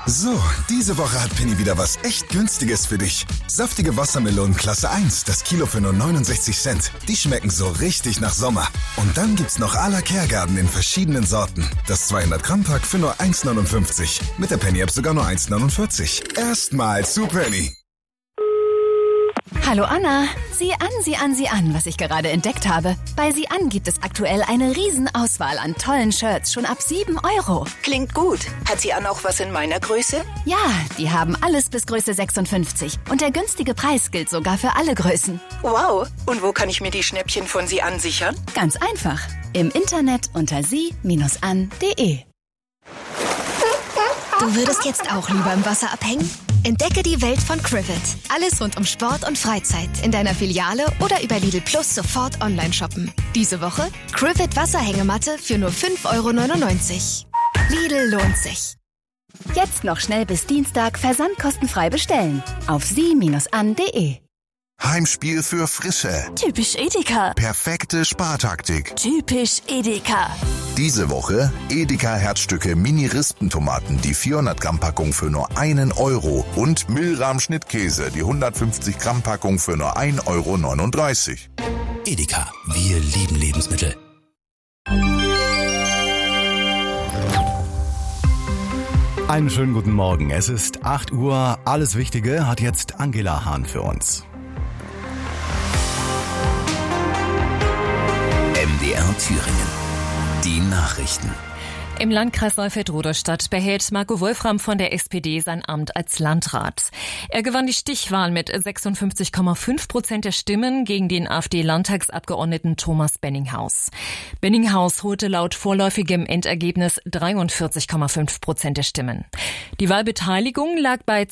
So, diese Woche hat Penny wieder was echt Günstiges für dich. Saftige Wassermelonen Klasse 1, das Kilo für nur 69 Cent. Die schmecken so richtig nach Sommer. Und dann gibt's noch à la Kergarten in verschiedenen Sorten. Das 200-Gramm-Pack für nur 1,59. Mit der Penny-App sogar nur 1,49. Erstmal zu Penny. Hallo Anna, sieh an, was ich gerade entdeckt habe. Bei Sieh an gibt es aktuell eine Riesenauswahl an tollen Shirts, schon ab 7 €. Klingt gut. Hat Sieh an auch was in meiner Größe? Ja, die haben alles bis Größe 56. Und der günstige Preis gilt sogar für alle Größen. Wow. Und wo kann ich mir die Schnäppchen von Sieh an sichern? Ganz einfach. Im Internet unter sie-an.de. Du würdest jetzt auch lieber im Wasser abhängen? Entdecke die Welt von Crivet. Alles rund um Sport und Freizeit in deiner Filiale oder über Lidl Plus sofort online shoppen. Diese Woche Crivet Wasserhängematte für nur 5,99 €. Lidl lohnt sich. Jetzt noch schnell bis Dienstag versandkostenfrei bestellen. Auf sie-an.de. Heimspiel für Frische. Typisch Edeka. Perfekte Spartaktik. Typisch Edeka. Diese Woche Edeka Herzstücke Mini-Rispentomaten, die 400-Gramm-Packung für nur 1 € und Milram-Schnittkäse, die 150-Gramm-Packung für nur 1,39 €. Edeka, wir lieben Lebensmittel. Einen schönen guten Morgen. Es ist 8 Uhr. Alles Wichtige hat jetzt Angela Hahn für uns. MDR Thüringen. Die Nachrichten. Im Landkreis Neufeldt-Rudolstadt behält Marco Wolfram von der SPD sein Amt als Landrat. Er gewann die Stichwahl mit 56,5% der Stimmen gegen den AfD-Landtagsabgeordneten Thomas Benninghaus. Benninghaus holte laut vorläufigem Endergebnis 43,5% der Stimmen. Die Wahlbeteiligung lag bei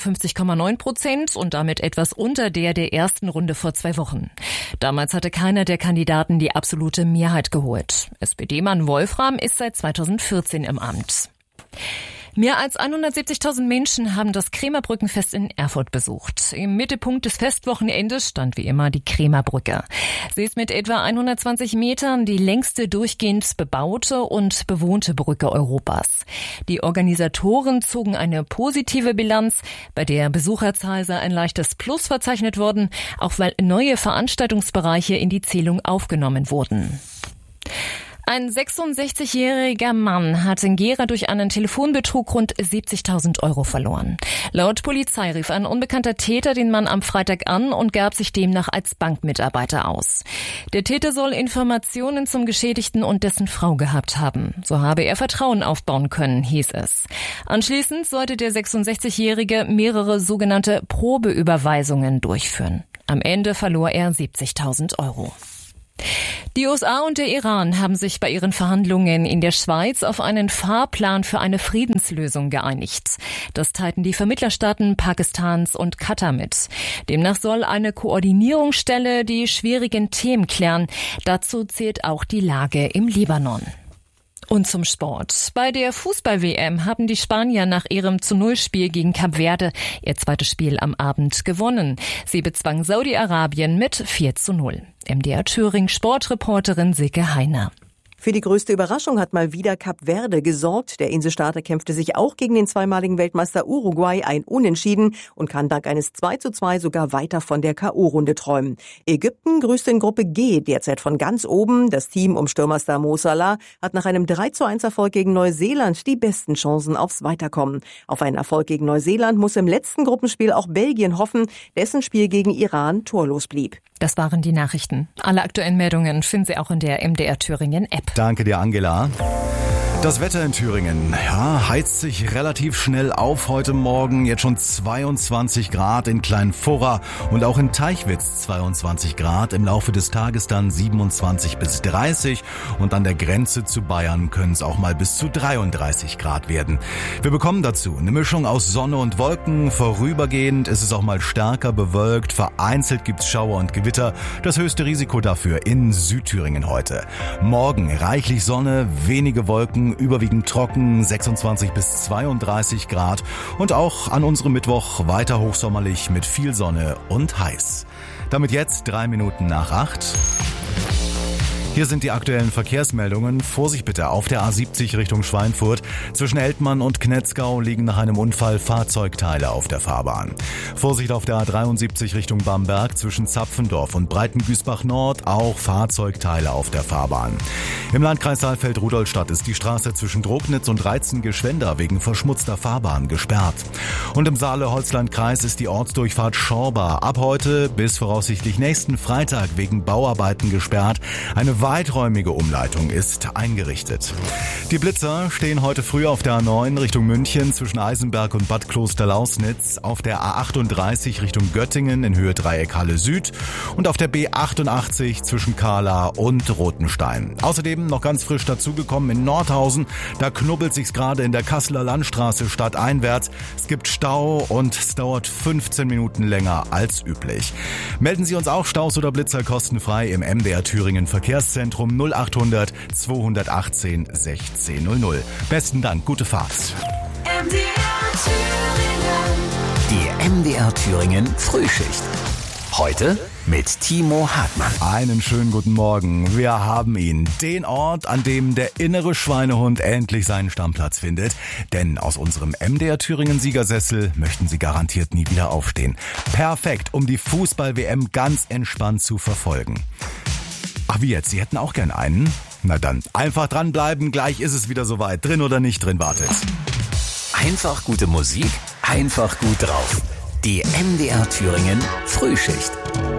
52,9% und damit etwas unter der ersten Runde vor 2 Wochen. Damals hatte keiner der Kandidaten die absolute Mehrheit geholt. SPD-Mann Wolfram ist seit 2014 im Amt. Mehr als 170.000 Menschen haben das Krämerbrückenfest in Erfurt besucht. Im Mittelpunkt des Festwochenendes stand wie immer die Krämerbrücke. Sie ist mit etwa 120 Metern die längste durchgehend bebaute und bewohnte Brücke Europas. Die Organisatoren zogen eine positive Bilanz. Bei der Besucherzahl sei ein leichtes Plus verzeichnet worden, auch weil neue Veranstaltungsbereiche in die Zählung aufgenommen wurden. Ein 66-jähriger Mann hat in Gera durch einen Telefonbetrug rund 70.000 € verloren. Laut Polizei rief ein unbekannter Täter den Mann am Freitag an und gab sich demnach als Bankmitarbeiter aus. Der Täter soll Informationen zum Geschädigten und dessen Frau gehabt haben. So habe er Vertrauen aufbauen können, hieß es. Anschließend sollte der 66-jährige mehrere sogenannte Probeüberweisungen durchführen. Am Ende verlor er 70.000 €. Die USA und der Iran haben sich bei ihren Verhandlungen in der Schweiz auf einen Fahrplan für eine Friedenslösung geeinigt. Das teilten die Vermittlerstaaten Pakistans und Katar mit. Demnach soll eine Koordinierungsstelle die schwierigen Themen klären. Dazu zählt auch die Lage im Libanon. Und zum Sport. Bei der Fußball-WM haben die Spanier nach ihrem =0-Spiel gegen Kap Verde ihr zweites Spiel am Abend gewonnen. Sie bezwangen Saudi-Arabien mit 4:0. MDR Thüringen Sportreporterin Silke Heiner. Für die größte Überraschung hat mal wieder Kap Verde gesorgt. Der Inselstaater kämpfte sich auch gegen den zweimaligen Weltmeister Uruguay ein Unentschieden und kann dank eines 2:2 sogar weiter von der K.O.-Runde träumen. Ägypten grüßt in Gruppe G derzeit von ganz oben. Das Team um Stürmerstar Mo Salah hat nach einem 3:1-Erfolg gegen Neuseeland die besten Chancen aufs Weiterkommen. Auf einen Erfolg gegen Neuseeland muss im letzten Gruppenspiel auch Belgien hoffen, dessen Spiel gegen Iran torlos blieb. Das waren die Nachrichten. Alle aktuellen Meldungen finden Sie auch in der MDR Thüringen App. Danke dir, Angela. Das Wetter in Thüringen, heizt sich relativ schnell auf heute Morgen. Jetzt schon 22 Grad in Kleinfurra und auch in Teichwitz 22 Grad. Im Laufe des Tages dann 27 bis 30 und an der Grenze zu Bayern können es auch mal bis zu 33 Grad werden. Wir bekommen dazu eine Mischung aus Sonne und Wolken. Vorübergehend ist es auch mal stärker bewölkt. Vereinzelt gibt's Schauer und Gewitter. Das höchste Risiko dafür in Südthüringen heute. Morgen reichlich Sonne, wenige Wolken, überwiegend trocken, 26 bis 32 Grad und auch an unserem Mittwoch weiter hochsommerlich mit viel Sonne und heiß. Damit jetzt 3 Minuten nach 8. Hier sind die aktuellen Verkehrsmeldungen. Vorsicht bitte auf der A70 Richtung Schweinfurt. Zwischen Eltmann und Knetzgau liegen nach einem Unfall Fahrzeugteile auf der Fahrbahn. Vorsicht auf der A73 Richtung Bamberg. Zwischen Zapfendorf und Breitengüßbach Nord auch Fahrzeugteile auf der Fahrbahn. Im Landkreis Saalfeld-Rudolstadt ist die Straße zwischen Drognitz und Reitzen-Gschwenda wegen verschmutzter Fahrbahn gesperrt. Und im Saale-Holzland-Kreis ist die Ortsdurchfahrt Schorba ab heute bis voraussichtlich nächsten Freitag wegen Bauarbeiten gesperrt. Eine weiträumige Umleitung ist eingerichtet. Die Blitzer stehen heute früh auf der A9 Richtung München zwischen Eisenberg und Bad Kloster-Lausnitz, auf der A38 Richtung Göttingen in Höhe Dreieck Halle Süd und auf der B88 zwischen Kahla und Rothenstein. Außerdem noch ganz frisch dazugekommen in Nordhausen, da knubbelt sich's gerade in der Kasseler Landstraße stadteinwärts. Es gibt Stau und es dauert 15 Minuten länger als üblich. Melden Sie uns auch Staus oder Blitzer kostenfrei im MDR Thüringen Verkehrszentrum 0800 218 1600. Besten Dank, gute Fahrt. Die MDR Thüringen Frühschicht. Heute mit Timo Hartmann. Einen schönen guten Morgen. Wir haben ihn. Den Ort, an dem der innere Schweinehund endlich seinen Stammplatz findet. Denn aus unserem MDR Thüringen Siegersessel möchten Sie garantiert nie wieder aufstehen. Perfekt, um die Fußball-WM ganz entspannt zu verfolgen. Ach, wie jetzt? Sie hätten auch gern einen? Na dann, einfach dranbleiben. Gleich ist es wieder soweit. Drin oder nicht drin, wartet. Einfach gute Musik, einfach gut drauf. Die MDR Thüringen Frühschicht.